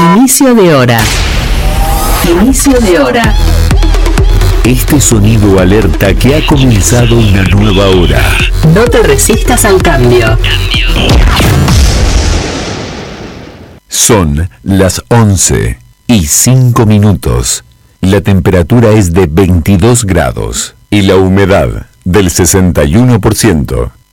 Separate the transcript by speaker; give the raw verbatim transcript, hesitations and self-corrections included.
Speaker 1: Inicio de hora. Inicio de hora.
Speaker 2: Este sonido alerta que ha comenzado una nueva hora.
Speaker 1: No te resistas al cambio.
Speaker 2: Son las once y cinco minutos. La temperatura es de veintidós grados y la humedad del sesenta y uno por ciento.